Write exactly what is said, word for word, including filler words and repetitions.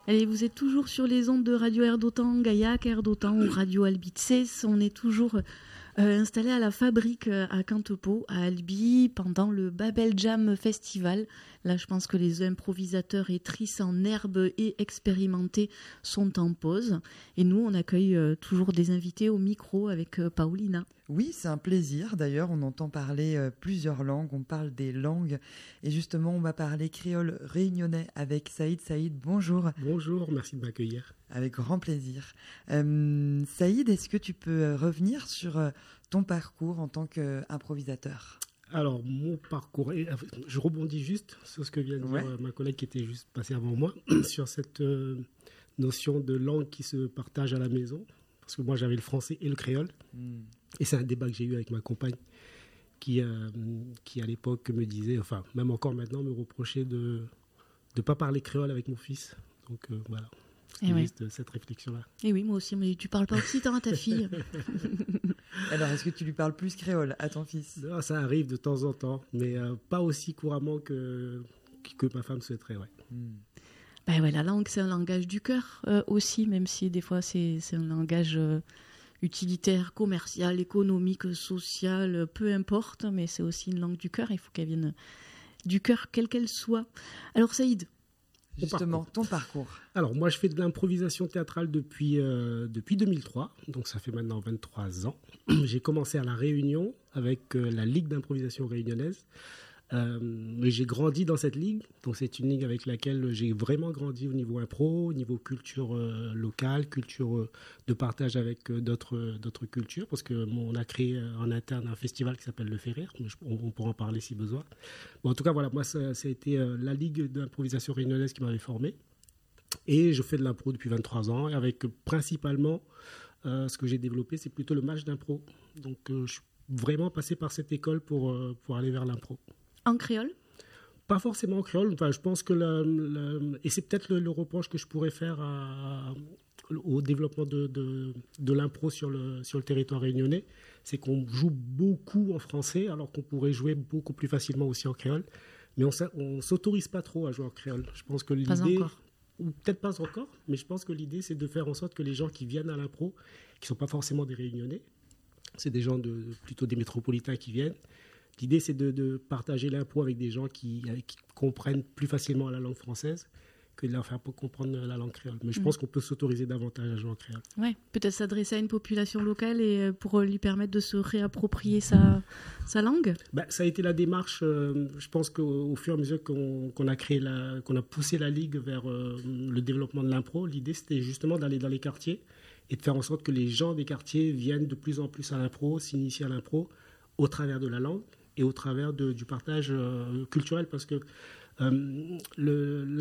Allez, vous êtes toujours sur les ondes de Radio Air d'Otan, Gaillac Air d'Otan ou Radio Albi-Tsés. On est toujours euh, installé à la fabrique euh, à Cantepeau, à Albi, pendant le Babel Jam Festival. Là, je pense que les improvisateurs et tristes en herbe et expérimentés sont en pause. Et nous, on accueille euh, toujours des invités au micro avec euh, Paulina. Oui, c'est un plaisir. D'ailleurs, on entend parler euh, plusieurs langues. On parle des langues. Et justement, on va parler créole réunionnais avec Saïd. Saïd, bonjour. Bonjour, merci de m'accueillir. Avec grand plaisir. Euh, Saïd, est-ce que tu peux revenir sur euh, ton parcours en tant qu'improvisateur ? Alors, mon parcours, je rebondis juste sur ce que vient de ouais. dire ma collègue qui était juste passée avant moi, sur cette euh, notion de langue qui se partage à la maison. Parce que moi, j'avais le français et le créole. Mm. Et c'est un débat que j'ai eu avec ma compagne qui, euh, qui à l'époque, me disait, enfin, même encore maintenant, me reprochait de ne pas parler créole avec mon fils. Donc, euh, voilà. C'est juste ouais. cette réflexion-là. Et oui, moi aussi, mais tu parles pas occitan à ta fille. Alors, est-ce que tu lui parles plus créole à ton fils ? Non, ça arrive de temps en temps, mais euh, pas aussi couramment que, que ma femme souhaiterait, ouais. Hmm. Ben ouais, la langue, c'est un langage du cœur euh, aussi, même si des fois, c'est, c'est un langage euh, utilitaire, commercial, économique, social, peu importe, mais c'est aussi une langue du cœur. Il faut qu'elle vienne du cœur, quelle qu'elle soit. Alors, Saïd, justement, parcours. ton parcours. Alors, moi, je fais de l'improvisation théâtrale depuis, euh, depuis deux mille trois, donc ça fait maintenant vingt-trois ans. J'ai commencé à La Réunion avec euh, la Ligue d'improvisation réunionnaise. Euh, mais j'ai grandi dans cette ligue, donc c'est une ligue avec laquelle j'ai vraiment grandi au niveau impro, au niveau culture euh, locale, culture euh, de partage avec euh, d'autres, d'autres cultures, parce qu'on a créé euh, en interne un festival qui s'appelle Le Fait Rire, on, on pourra en parler si besoin. Bon, en tout cas, voilà, moi, ça, ça a été euh, la ligue d'improvisation réunionnaise qui m'avait formé, et je fais de l'impro depuis vingt-trois ans, et avec euh, principalement, euh, ce que j'ai développé, c'est plutôt le match d'impro. Donc, euh, je suis vraiment passé par cette école pour, euh, pour aller vers l'impro. En créole ? Pas forcément en créole. Enfin, je pense que le, le, et c'est peut-être le, le reproche que je pourrais faire à, au développement de, de, de l'impro sur le, sur le territoire réunionnais, c'est qu'on joue beaucoup en français alors qu'on pourrait jouer beaucoup plus facilement aussi en créole. Mais on ne s'autorise pas trop à jouer en créole. Je pense que l'idée, pas encore. Ou peut-être pas encore, mais je pense que l'idée, c'est de faire en sorte que les gens qui viennent à l'impro, qui ne sont pas forcément des réunionnais, c'est des gens de, plutôt des métropolitains qui viennent. L'idée, c'est de, de partager l'impro avec des gens qui, qui comprennent plus facilement la langue française que de leur faire comprendre la langue créole. Mais je mmh. pense qu'on peut s'autoriser davantage à jouer en créole. Oui, peut-être s'adresser à une population locale et pour lui permettre de se réapproprier sa, sa langue. Ben, ça a été la démarche, euh, je pense qu'au au fur et à mesure qu'on, qu'on, a créé la, qu'on a poussé la Ligue vers euh, le développement de l'impro, l'idée, c'était justement d'aller dans les quartiers et de faire en sorte que les gens des quartiers viennent de plus en plus à l'impro, s'initient à l'impro au travers de la langue et au travers de, du partage euh, culturel, parce que euh, le,